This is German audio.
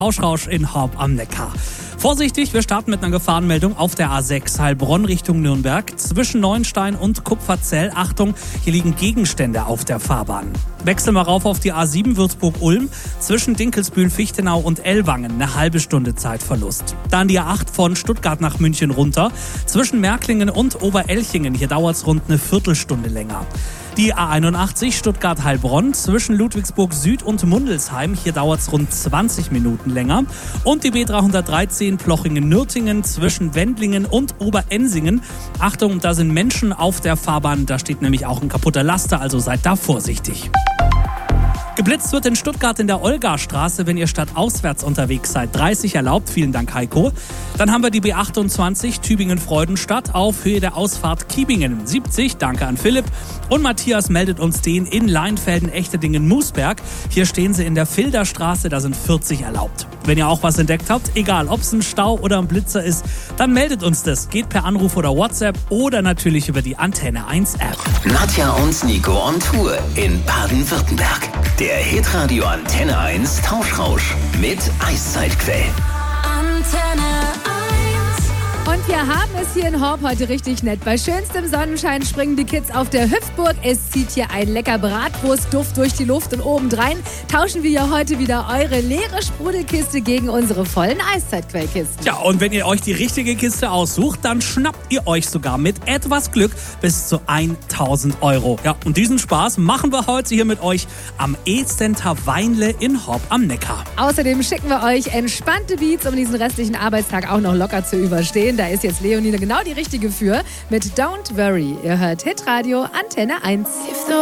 Rausch in Horb am Neckar. Vorsichtig, wir starten mit einer Gefahrenmeldung auf der A6 Heilbronn Richtung Nürnberg. Zwischen Neuenstein und Kupferzell. Achtung, hier liegen Gegenstände auf der Fahrbahn. Wechseln wir rauf auf die A7 Würzburg-Ulm. Zwischen Dinkelsbühl, Fichtenau und Ellwangen eine halbe Stunde Zeitverlust. Dann die A8 von Stuttgart nach München runter. Zwischen Märklingen und Oberelchingen. Hier dauert es rund eine Viertelstunde länger. Die A81 Stuttgart-Heilbronn zwischen Ludwigsburg Süd und Mundelsheim. Hier dauert es rund 20 Minuten länger. Und die B313 Plochingen-Nürtingen zwischen Wendlingen und Oberensingen. Achtung, da sind Menschen auf der Fahrbahn. Da steht nämlich auch ein kaputter Laster, also seid da vorsichtig. Geblitzt wird in Stuttgart in der Olgastraße, wenn ihr stadtauswärts unterwegs seid. 30 erlaubt, vielen Dank Heiko. Dann haben wir die B28 Tübingen-Freudenstadt auf Höhe der Ausfahrt Kiebingen. 70, danke an Philipp. Und Matthias meldet uns den in Leinfelden-Echterdingen-Moosberg. Hier stehen sie in der Filderstraße, da sind 40 erlaubt. Wenn ihr auch was entdeckt habt, egal ob es ein Stau oder ein Blitzer ist, dann meldet uns das. Geht per Anruf oder WhatsApp oder natürlich über die Antenne 1 App. Nadja und Nico on Tour in Baden-Württemberg. Der Hitradio Antenne 1 Tauschrausch mit Eiszeitquell. Antenne 1. Und wir haben es hier in Horb heute richtig nett. Bei schönstem Sonnenschein springen die Kids auf der Hüpfburg. Es zieht hier ein lecker Bratwurstduft durch die Luft und obendrein tauschen wir heute wieder eure leere Sprudelkiste gegen unsere vollen Eiszeitquellkisten. Ja, und wenn ihr euch die richtige Kiste aussucht, dann schnappt ihr euch sogar mit etwas Glück bis zu 1.000 €. Ja, und diesen Spaß machen wir heute hier mit euch am E-Center Weinle in Horb am Neckar. Außerdem schicken wir euch entspannte Beats, um diesen restlichen Arbeitstag auch noch locker zu überstehen. Da ist jetzt Leonine genau die Richtige für mit Don't Worry. Ihr hört Hitradio Antenne 1.